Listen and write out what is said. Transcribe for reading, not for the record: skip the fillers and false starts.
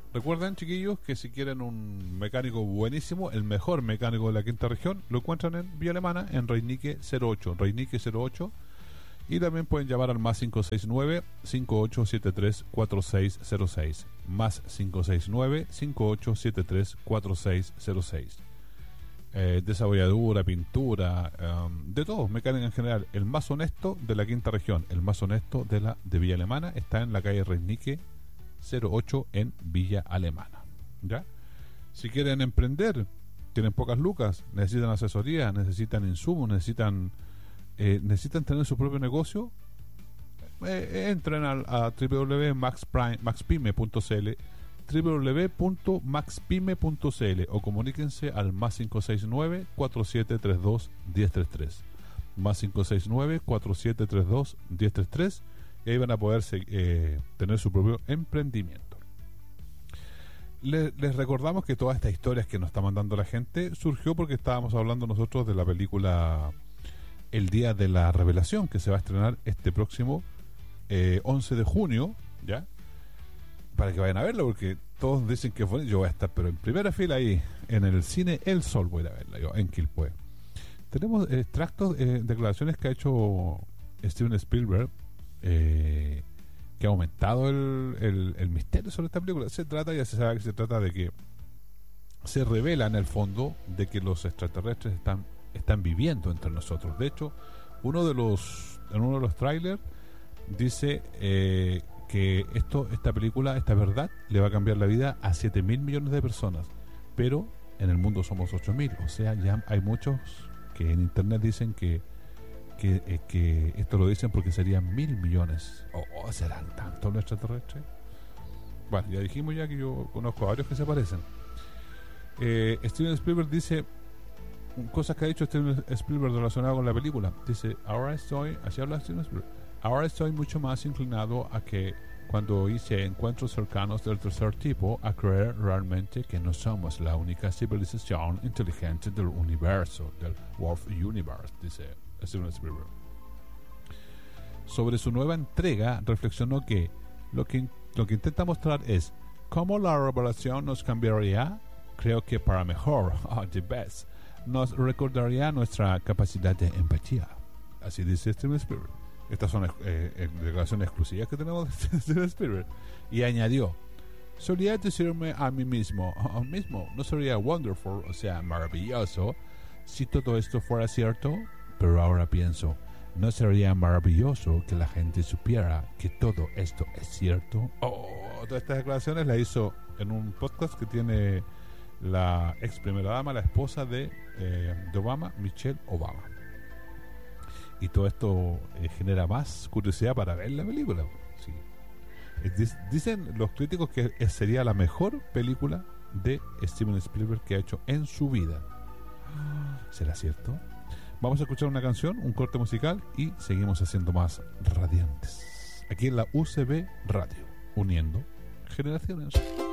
Recuerden, chiquillos, que si quieren un mecánico buenísimo, el mejor mecánico de la quinta región, lo encuentran en Villa Alemana, en Reinique 08, Reinique 08. Y también pueden llamar al más 569-5873-4606. Más 569-5873-4606. Desabolladura, pintura, de todo, mecánica en general. El más honesto de la quinta región, el más honesto de Villa Alemana, está en la calle Reinique 08 en Villa Alemana. ¿Ya? Si quieren emprender, tienen pocas lucas, necesitan asesoría, necesitan insumos, necesitan tener su propio negocio, entren a www.maxpyme.cl www.maxpyme.cl o comuníquense al más 569-4732-1033 más 569-4732-1033 y ahí van a poder tener su propio emprendimiento. Les recordamos que todas estas historias que nos está mandando la gente surgió porque estábamos hablando nosotros de la película El Día de la Revelación, que se va a estrenar este próximo 11 de junio, ¿ya? Para que vayan a verla, porque todos dicen que fue. Yo voy a estar, pero en primera fila ahí, en el cine El Sol, voy a ir a verla, yo, en Quilpué. Tenemos extractos, declaraciones que ha hecho Steven Spielberg, que ha aumentado el misterio sobre esta película. Ya se sabe que se trata de que se revela en el fondo de que los extraterrestres están viviendo entre nosotros. De hecho, en uno de los trailers dice que esta película, esta verdad, le va a cambiar la vida a 7.000 millones de personas, pero en el mundo somos 8.000. O sea, ya hay muchos que en internet dicen que esto lo dicen porque serían 1.000 millones. ¿O serán tantos los extraterrestres? Bueno, ya dijimos ya que yo conozco a varios que se parecen. Steven Spielberg dice cosas que ha dicho Steven Spielberg relacionadas con la película. Dice, así habla Steven Spielberg, ahora estoy mucho más inclinado a que cuando hice encuentros cercanos del tercer tipo, a creer realmente que no somos la única civilización inteligente del universo, del Wolf Universe, dice Steven Spielberg. Sobre su nueva entrega, reflexionó que lo que intenta mostrar es cómo la revelación nos cambiaría, creo que para mejor, the best, nos recordaría nuestra capacidad de empatía. Así dice Steven Spielberg. Estas son declaraciones exclusivas que tenemos de Steven Spielberg. Y añadió, solía decirme a mí mismo, ¿no sería wonderful, o sea, maravilloso, si todo esto fuera cierto? Pero ahora pienso, ¿no sería maravilloso que la gente supiera que todo esto es cierto? Todas estas declaraciones las hizo en un podcast que tiene la ex primera dama, la esposa de Obama, Michelle Obama. Y todo esto genera más curiosidad para ver la película. Sí. Dicen los críticos que sería la mejor película de Steven Spielberg que ha hecho en su vida. ¿Será cierto? Vamos a escuchar una canción, un corte musical, y seguimos haciendo más radiantes aquí en la UCB Radio, uniendo generaciones.